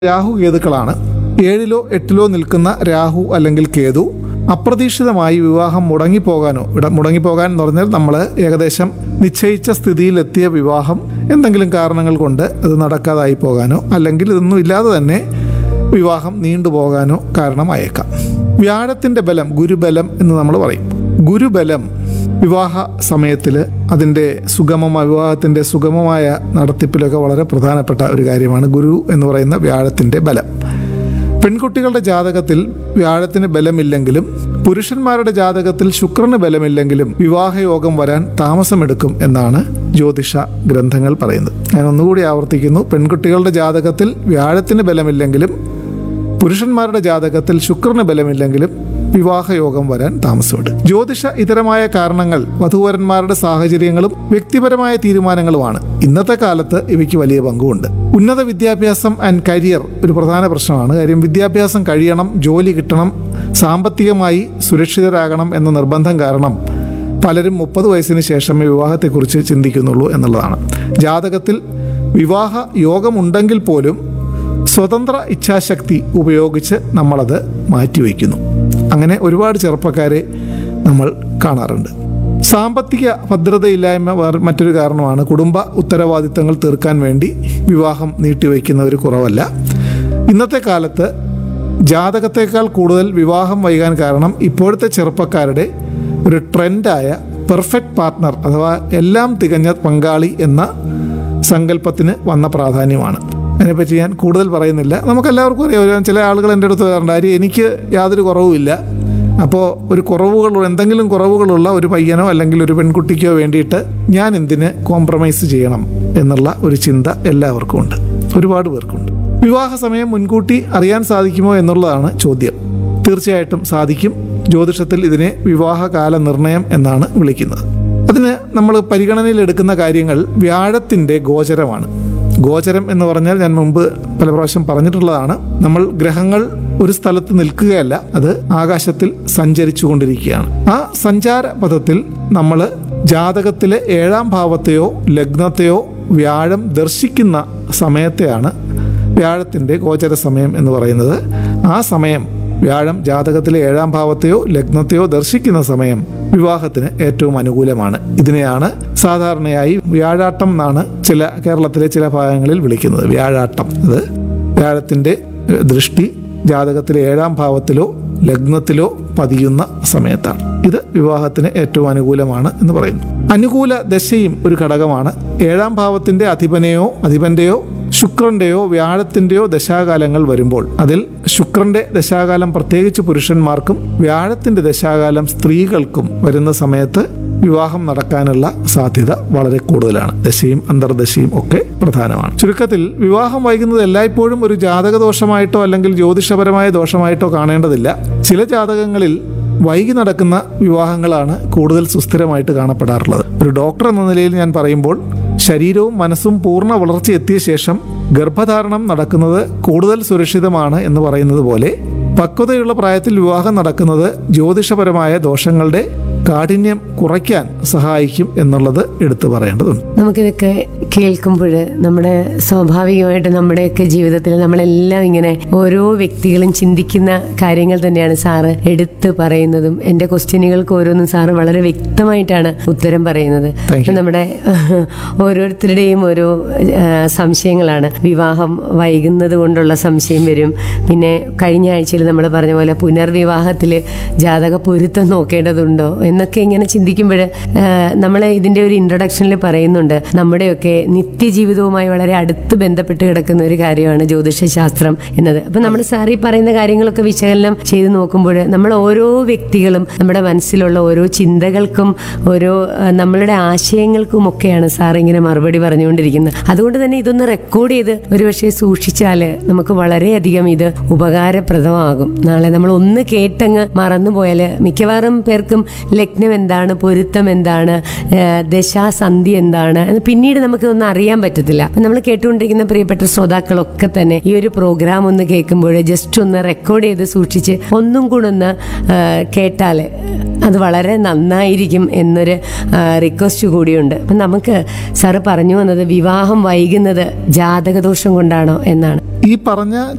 രാഹു കേതുക്കളാണ്. 7-ലോ 8-ലോ നിൽക്കുന്ന രാഹു അല്ലെങ്കിൽ കേതു അപ്രതീക്ഷിതമായി വിവാഹം മുടങ്ങിപ്പോകാൻ എന്ന് പറഞ്ഞാൽ നമ്മൾ ഏകദേശം നിശ്ചയിച്ച സ്ഥിതിയിലെത്തിയ വിവാഹം എന്തെങ്കിലും കാരണങ്ങൾ കൊണ്ട് അത് നടക്കാതായി പോകാനോ അല്ലെങ്കിൽ ഇതൊന്നും ഇല്ലാതെ തന്നെ വിവാഹം നീണ്ടുപോകാനോ കാരണമായേക്കാം. വ്യാഴത്തിൻ്റെ ബലം, ഗുരുബലം എന്ന് നമ്മൾ പറയും. ഗുരുബലം വിവാഹ സമയത്തിൽ അതിൻ്റെ വിവാഹത്തിൻ്റെ സുഗമമായ നടത്തിപ്പിലൊക്കെ വളരെ പ്രധാനപ്പെട്ട ഒരു കാര്യമാണ് ഗുരു എന്ന് പറയുന്ന വ്യാഴത്തിൻ്റെ ബലം. പെൺകുട്ടികളുടെ ജാതകത്തിൽ വ്യാഴത്തിന് ബലമില്ലെങ്കിലും പുരുഷന്മാരുടെ ജാതകത്തിൽ ശുക്രന് ബലമില്ലെങ്കിലും വിവാഹയോഗം വരാൻ താമസമെടുക്കും എന്നാണ് ജ്യോതിഷ ഗ്രന്ഥങ്ങൾ പറയുന്നത്. ഞാൻ ഒന്നുകൂടി ആവർത്തിക്കുന്നു, പെൺകുട്ടികളുടെ ജാതകത്തിൽ വ്യാഴത്തിന് ബലമില്ലെങ്കിലും പുരുഷന്മാരുടെ ജാതകത്തിൽ ശുക്രന് ബലമില്ലെങ്കിലും വിവാഹയോഗം വരാൻ താമസമുണ്ട്. ജ്യോതിഷ ഇതരമായ കാരണങ്ങൾ വധൂവരന്മാരുടെ സാഹചര്യങ്ങളും വ്യക്തിപരമായ തീരുമാനങ്ങളുമാണ്. ഇന്നത്തെ കാലത്ത് ഇവയ്ക്ക് വലിയ പങ്കുമുണ്ട്. ഉന്നത വിദ്യാഭ്യാസം ആൻഡ് കരിയർ ഒരു പ്രധാന പ്രശ്നമാണ്. കാര്യം വിദ്യാഭ്യാസം കഴിയണം, ജോലി കിട്ടണം, സാമ്പത്തികമായി സുരക്ഷിതരാകണം എന്ന നിർബന്ധം കാരണം പലരും 30 വയസ്സിന് ശേഷമേ വിവാഹത്തെക്കുറിച്ച് ചിന്തിക്കുന്നുള്ളൂ എന്നുള്ളതാണ്. ജാതകത്തിൽ വിവാഹ യോഗമുണ്ടെങ്കിൽ പോലും സ്വതന്ത്ര ഇച്ഛാശക്തി ഉപയോഗിച്ച് നമ്മളത് മാറ്റിവെക്കുന്നു. അങ്ങനെ ഒരുപാട് ചെറുപ്പക്കാരെ നമ്മൾ കാണാറുണ്ട്. സാമ്പത്തിക ഭദ്രതയില്ലായ്മ മറ്റൊരു കാരണമാണ്. കുടുംബ ഉത്തരവാദിത്തങ്ങൾ തീർക്കാൻ വേണ്ടി വിവാഹം നീട്ടിവെക്കുന്നവർ കുറവല്ല. ഇന്നത്തെ കാലത്ത് ജാതകത്തേക്കാൾ കൂടുതൽ വിവാഹം വൈകാൻ കാരണം ഇപ്പോഴത്തെ ചെറുപ്പക്കാരുടെ ഒരു ട്രെൻഡായ പെർഫെക്റ്റ് പാർട്ട്ണർ അഥവാ എല്ലാം തികഞ്ഞ പങ്കാളി എന്ന സങ്കല്പത്തിന് വന്ന പ്രാധാന്യമാണ്. അതിനെപ്പറ്റി ഞാൻ കൂടുതൽ പറയുന്നില്ല. നമുക്കെല്ലാവർക്കും അറിയാം. ചില ആളുകൾ എൻ്റെ അടുത്ത് പറയാറുണ്ട്, എനിക്ക് യാതൊരു കുറവുമില്ല, അപ്പോൾ എന്തെങ്കിലും കുറവുകളുള്ള ഒരു പയ്യനോ അല്ലെങ്കിൽ ഒരു പെൺകുട്ടിക്കോ വേണ്ടിയിട്ട് ഞാൻ എന്തിന് കോംപ്രമൈസ് ചെയ്യണം എന്നുള്ള ഒരു ചിന്ത എല്ലാവർക്കും ഉണ്ട്, ഒരുപാട് പേർക്കുണ്ട്. വിവാഹ സമയം മുൻകൂട്ടി അറിയാൻ സാധിക്കുമോ എന്നുള്ളതാണ് ചോദ്യം. തീർച്ചയായിട്ടും സാധിക്കും. ജ്യോതിഷത്തിൽ ഇതിനെ വിവാഹകാല നിർണയം എന്നാണ് വിളിക്കുന്നത്. അതിന് നമ്മൾ പരിഗണനയിലെടുക്കുന്ന കാര്യങ്ങൾ വ്യാഴത്തിൻ്റെ ഗോചരമാണ്. ഗോചരം എന്ന് പറഞ്ഞാൽ ഞാൻ മുമ്പ് പല പ്രാവശ്യം പറഞ്ഞിട്ടുള്ളതാണ്. നമ്മൾ ഗ്രഹങ്ങൾ ഒരു സ്ഥലത്ത് നിൽക്കുകയല്ല, അത് ആകാശത്തിൽ സഞ്ചരിച്ചു കൊണ്ടിരിക്കുകയാണ്. ആ സഞ്ചാര പഥത്തിൽ നമ്മൾ ജാതകത്തിലെ 7-ാം ഭാവത്തെയോ ലഗ്നത്തെയോ വ്യാഴം ദർശിക്കുന്ന സമയത്തെയാണ് വ്യാഴത്തിൻ്റെ ഗോചര സമയം എന്ന് പറയുന്നത്. ആ സമയം വ്യാഴം ജാതകത്തിലെ 7-ാം ഭാവത്തെയോ ലഗ്നത്തെയോ ദർശിക്കുന്ന സമയം വിവാഹത്തിന് ഏറ്റവും അനുകൂലമാണ്. ഇതിനെയാണ് സാധാരണയായി വ്യാഴാട്ടം എന്നാണ് കേരളത്തിലെ ചില ഭാഗങ്ങളിൽ വിളിക്കുന്നത്. വ്യാഴാട്ടം, അത് വ്യാഴത്തിൻ്റെ ദൃഷ്ടി ജാതകത്തിലെ 7-ാം ഭാവത്തിലോ ലഗ്നത്തിലോ പതിയുന്ന സമയത്താണ്. ഇത് വിവാഹത്തിന് ഏറ്റവും അനുകൂലമാണ് എന്ന് പറയുന്നു. അനുകൂല ദശയും ഒരു ഘടകമാണ്. 7-ാം ഭാവത്തിൻ്റെ അധിപന്റെയോ ശുക്രന്റെയോ വ്യാഴത്തിന്റെയോ ദശാകാലങ്ങൾ വരുമ്പോൾ അതിൽ ശുക്രന്റെ ദശാകാലം പ്രത്യേകിച്ച് പുരുഷന്മാർക്കും വ്യാഴത്തിന്റെ ദശാകാലം സ്ത്രീകൾക്കും വരുന്ന സമയത്ത് വിവാഹം നടക്കാനുള്ള സാധ്യത വളരെ കൂടുതലാണ്. ദശയും അന്തർദശയും ഒക്കെ പ്രധാനമാണ്. ചുരുക്കത്തിൽ വിവാഹം വൈകുന്നത് എല്ലായ്പ്പോഴും ഒരു ജാതക ദോഷമായിട്ടോ അല്ലെങ്കിൽ ജ്യോതിഷപരമായ ദോഷമായിട്ടോ കാണേണ്ടതില്ല. ചില ജാതകങ്ങളിൽ വൈകി നടക്കുന്ന വിവാഹങ്ങളാണ് കൂടുതൽ സുസ്ഥിരമായിട്ട് കാണപ്പെടാറുള്ളത്. ഒരു ഡോക്ടർ എന്ന നിലയിൽ ഞാൻ പറയുമ്പോൾ ശരീരവും മനസ്സും പൂർണ്ണ വളർച്ചയെത്തിയ ശേഷം ഗർഭധാരണം നടക്കുന്നത് കൂടുതൽ സുരക്ഷിതമാണ് എന്ന് പറയുന്നത് പോലെ പക്വതയുള്ള പ്രായത്തിൽ വിവാഹം നടക്കുന്നത് ജ്യോതിഷപരമായ ദോഷങ്ങളുടെ കാഠിന്യം കുറയ്ക്കാൻ സഹായിക്കും എന്നുള്ളത് എടുത്തു പറയേണ്ടതുണ്ട്. നമുക്കിതൊക്കെ കേൾക്കുമ്പോൾ നമ്മുടെ സ്വാഭാവികമായിട്ട് നമ്മുടെയൊക്കെ ജീവിതത്തിൽ നമ്മളെല്ലാം ഇങ്ങനെ ഓരോ വ്യക്തികളും ചിന്തിക്കുന്ന കാര്യങ്ങൾ തന്നെയാണ് സാറ് എടുത്ത് പറയുന്നതും. എൻ്റെ ക്വസ്റ്റ്യനുകൾക്ക് ഓരോന്നും സാറ് വളരെ വ്യക്തമായിട്ടാണ് ഉത്തരം പറയുന്നത്. നമ്മുടെ ഓരോരുത്തരുടെയും ഓരോ സംശയങ്ങളാണ്. വിവാഹം വൈകുന്നത് കൊണ്ടുള്ള സംശയം വരും. പിന്നെ കഴിഞ്ഞ ആഴ്ചയിൽ നമ്മൾ പറഞ്ഞ പോലെ പുനർവിവാഹത്തിൽ ജാതക പൊരുത്തം നോക്കേണ്ടതുണ്ടോ എന്നൊക്കെ ഇങ്ങനെ ചിന്തിക്കുമ്പോൾ നമ്മൾ ഇതിൻ്റെ ഒരു ഇൻട്രൊഡക്ഷനിൽ പറയുന്നുണ്ട്, നമ്മുടെയൊക്കെ നിത്യജീവിതവുമായി വളരെ അടുത്ത് ബന്ധപ്പെട്ട് കിടക്കുന്ന ഒരു കാര്യമാണ് ജ്യോതിഷശാസ്ത്രം എന്നത്. അപ്പം നമ്മൾ സാറി പറയുന്ന കാര്യങ്ങളൊക്കെ വിശകലനം ചെയ്ത് നോക്കുമ്പോൾ നമ്മൾ ഓരോ വ്യക്തികളും നമ്മുടെ മനസ്സിലുള്ള ഓരോ ചിന്തകൾക്കും ഓരോ നമ്മളുടെ ആശയങ്ങൾക്കും ഒക്കെയാണ് സാർ ഇങ്ങനെ മറുപടി പറഞ്ഞുകൊണ്ടിരിക്കുന്നത്. അതുകൊണ്ട് തന്നെ ഇതൊന്ന് റെക്കോർഡ് ചെയ്ത് ഒരുപക്ഷെ സൂക്ഷിച്ചാൽ നമുക്ക് വളരെയധികം ഇത് ഉപകാരപ്രദമാകും. നാളെ നമ്മൾ ഒന്ന് കേട്ടങ്ങ് മറന്നുപോയാൽ മിക്കവാറും പേർക്കും ലഗ്നം എന്താണ്, പൊരുത്തം എന്താണ്, ദശാസന്ധി എന്താണ് പിന്നീട് നമുക്കിതൊന്നും അറിയാൻ പറ്റത്തില്ല. അപ്പം നമ്മൾ കേട്ടുകൊണ്ടിരിക്കുന്ന പ്രിയപ്പെട്ട ശ്രോതാക്കളൊക്കെ തന്നെ ഈ ഒരു പ്രോഗ്രാം ഒന്ന് കേൾക്കുമ്പോൾ ജസ്റ്റ് ഒന്ന് റെക്കോർഡ് ചെയ്ത് സൂക്ഷിച്ച് ഒന്നും കൂടെ ഒന്ന് കേട്ടാൽ അത് വളരെ നന്നായിരിക്കും എന്നൊരു റിക്വസ്റ്റ് കൂടിയുണ്ട്. അപ്പം നമുക്ക് സാറ് പറഞ്ഞു വന്നത് വിവാഹം വൈകുന്നത് ജാതകദോഷം കൊണ്ടാണോ എന്നാണ്. ഈ പറഞ്ഞ